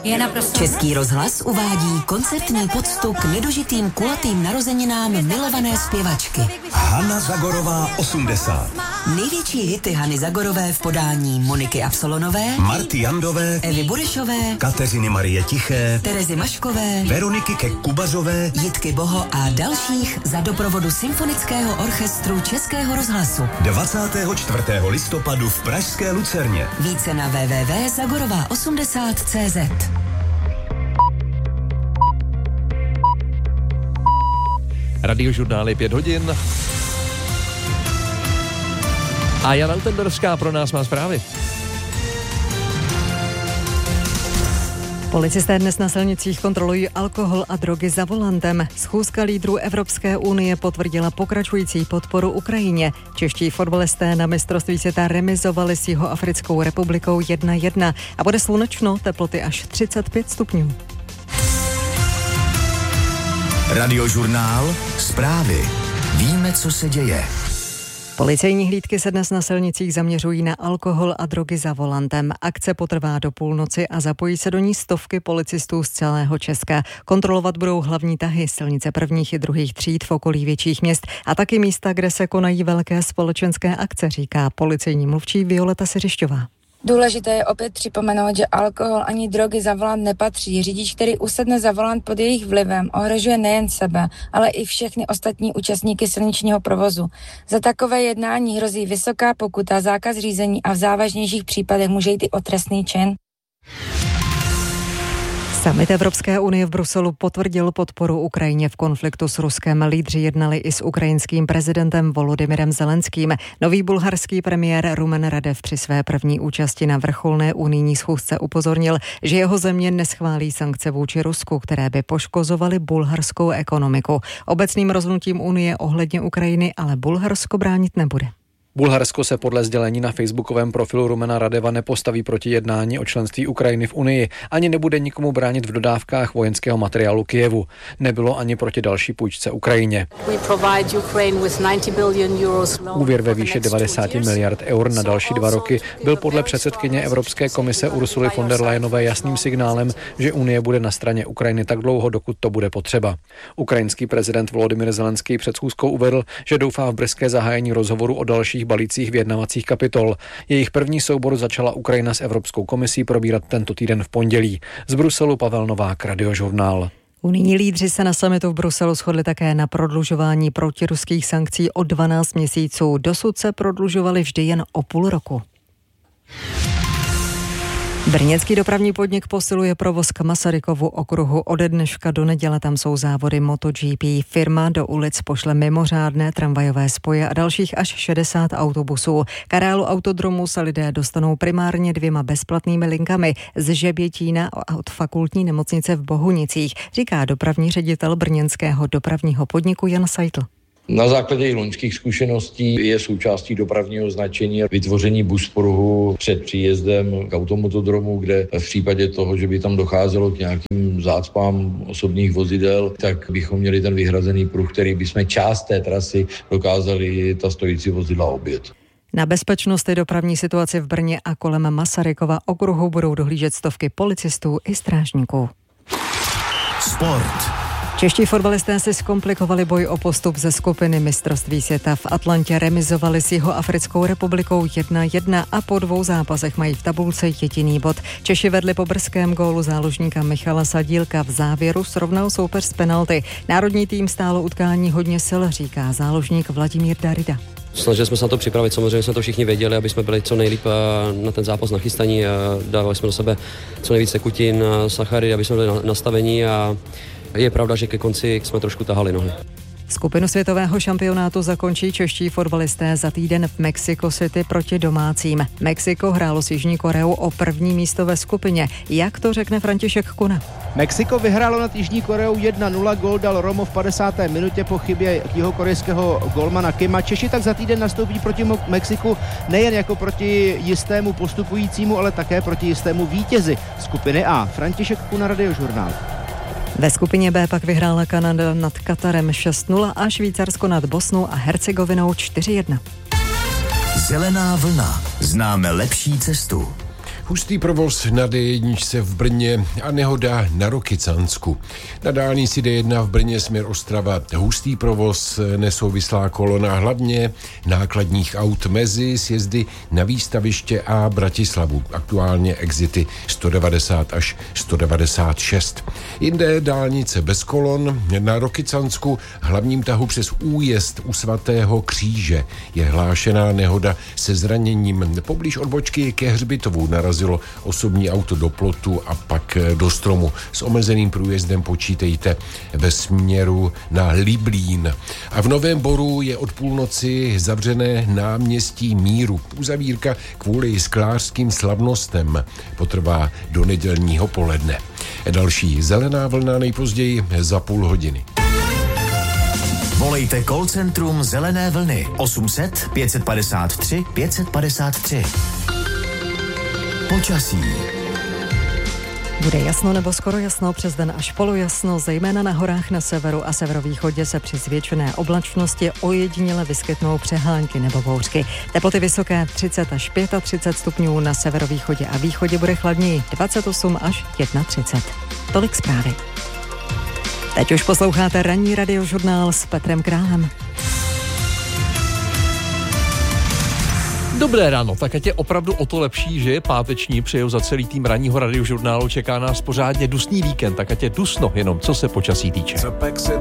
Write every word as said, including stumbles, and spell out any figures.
Je naprosto... Český rozhlas uvádí koncertní poctu k nedožitým kulatým narozeninám milované zpěvačky. Hana Zagorová osmdesát. Největší hity Hany Zagorové v podání Moniky Absolonové, Marty Jandové, Evy Burešové, Kateřiny Marie Tiché, Terezy Maškové, Veroniky Kek-Kubařové, Jitky Boho a dalších za doprovodu Symfonického orchestru Českého rozhlasu. dvacátého čtvrtého listopadu v pražské Lucerně. Více na w w w tečka zagorová osmdesát tečka cé zet. Radiožurnály pět hodin. A Jana Altenberská pro nás má zprávy. Policisté dnes na silnicích kontrolují alkohol a drogy za volantem. Schůzka lídrů Evropské unie potvrdila pokračující podporu Ukrajině. Čeští fotbalisté na mistrovství světa remizovali s Jihoafrickou republikou jedna jedna a bude slunečno, teploty až třicet pět stupňů. Radiožurnál zprávy. Víme, co se děje. Policejní hlídky se dnes na silnicích zaměřují na alkohol a drogy za volantem. Akce potrvá do půlnoci a zapojí se do ní stovky policistů z celého Česka. Kontrolovat budou hlavní tahy, silnice prvních i druhých tříd v okolí větších měst a taky místa, kde se konají velké společenské akce, říká policejní mluvčí Violeta Siřišťová. Důležité je opět připomenout, že alkohol ani drogy za volant nepatří. Řidič, který usedne za volant pod jejich vlivem, ohrožuje nejen sebe, ale i všechny ostatní účastníky silničního provozu. Za takové jednání hrozí vysoká pokuta, zákaz řízení a v závažnějších případech může jít i o trestný čin. Summit Evropské unie v Bruselu potvrdil podporu Ukrajině v konfliktu s Ruskem. Lídři jednali i s ukrajinským prezidentem Volodymyrem Zelenským. Nový bulharský premiér Rumen Radev při své první účasti na vrcholné unijní schůzce upozornil, že jeho země neschválí sankce vůči Rusku, které by poškozovaly bulharskou ekonomiku. Obecným rozhodnutím Unie ohledně Ukrajiny ale Bulharsko bránit nebude. Bulharsko se podle sdělení na facebookovém profilu Rumena Radeva nepostaví proti jednání o členství Ukrajiny v Unii, ani nebude nikomu bránit v dodávkách vojenského materiálu Kyjevu. Nebylo ani proti další půjčce Ukrajině. Úvěr ve výši devadesát miliard eur na další dva roky byl podle předsedkyně Evropské komise Ursuly von der Leyenové jasným signálem, že Unie bude na straně Ukrajiny tak dlouho, dokud to bude potřeba. Ukrajinský prezident Volodymyr Zelenský před schůzkou uvedl, že doufá v brzké zahájení rozhovoru o dalších balících vyjednavacích kapitol. Jejich první soubor začala Ukrajina s Evropskou komisí probírat tento týden v pondělí. Z Bruselu Pavel Novák, Radiožurnál. Unijní lídři se na summitu v Bruselu shodli také na prodlužování protiruských sankcí o dvanáct měsíců. Dosud se prodlužovaly vždy jen o půl roku. Brněnský dopravní podnik posiluje provoz k Masarykovu okruhu. Ode dneška do neděle tam jsou závody MotoGP. Firma do ulic pošle mimořádné tramvajové spoje a dalších až šedesát autobusů. K areálu autodromu se lidé dostanou primárně dvěma bezplatnými linkami z Žebětína a od fakultní nemocnice v Bohunicích, říká dopravní ředitel brněnského dopravního podniku Jan Seitl. Na základě loňských zkušeností je součástí dopravního značení vytvoření buspruhu před příjezdem k automotodromu, kde v případě toho, že by tam docházelo k nějakým zácpám osobních vozidel, tak bychom měli ten vyhrazený pruh, který bychom část té trasy dokázali ta stojící vozidla objet. Na bezpečnost i dopravní situaci v Brně a kolem Masarykova okruhu budou dohlížet stovky policistů i strážníků. Sport. Čeští fotbalisté si zkomplikovali boj o postup ze skupiny mistrovství světa. V Atlantě remizovali s Jihoafrickou republikou jedna jedna a po dvou zápasech mají v tabulce jediný bod. Češi vedli po brzkém gólu záložníka Michala Sadílka. V závěru srovnal soupeř z penalty. Národní tým stálo utkání hodně sil, říká záložník Vladimír Darida. Snažili jsme se na to připravit, samozřejmě jsme to všichni věděli, aby jsme byli co nejlíp na ten zápas nachystaní. Dávali jsme do sebe co nejvíc tekutin, sachary, aby jsme byli nastavení a je pravda, že ke konci jsme trošku tahali nohy. Skupinu světového šampionátu zakončí čeští fotbalisté za týden v Mexico City proti domácím. Mexiko hrálo s Jižní Koreou o první místo ve skupině. Jak to řekne František Kuna? Mexiko vyhrálo nad Jižní Koreou jedna nula, gól dal Romo v padesáté minutě po chybě jihokorejského golmana Kima. Češi tak za týden nastoupí proti Mexiku nejen jako proti jistému postupujícímu, ale také proti jistému vítězi skupiny A. František Kuna, Radiožurnál. Ve skupině B pak vyhrála Kanada nad Katarem šest nula a Švýcarsko nad Bosnou a Hercegovinou čtyři jedna. Zelená vlna. Známe lepší cestu. Hustý provoz na D jedna v Brně a nehoda na Rokycansku. Na dálnici D jedna v Brně směr Ostrava hustý provoz, nesouvislá kolona hlavně nákladních aut mezi sjezdy na Výstaviště a Bratislavu. Aktuálně exity sto devadesát až sto devadesát šest. Jinde dálnice bez kolon. Na Rokycansku hlavním tahu přes újezd u Svatého kříže je hlášená nehoda se zraněním. Poblíž odbočky ke hřbitovu narazilo osobní auto do plotu a pak do stromu. S omezeným průjezdem počítejte ve směru na Liblín. A v Novém Boru je od půlnoci zavřené náměstí Míru. Uzavírka kvůli sklářským slavnostem potrvá do nedělního poledne. Další zelená vlna nejpozději za půl hodiny. Volejte call centrum Zelené vlny osm set pět padesát tři pět padesát tři. Počasí. Bude jasno nebo skoro jasno, přes den až polojasno, zejména na horách na severu a severovýchodě se při zvětšené oblačnosti ojediněle vyskytnou přehánky nebo bouřky. Teploty vysoké třicet až třicet pět stupňů, na severovýchodě a východě bude chladněji dvacet osm až třicet jedna. Tolik zprávy. Teď už posloucháte ranní radiožurnál s Petrem Králem. Dobré ráno, tak ať je opravdu o to lepší, že je páteční, přeju za celý tým ranního radiožurnálu, čeká nás pořádně dusný víkend, tak ať je dusno, jenom co se počasí týče.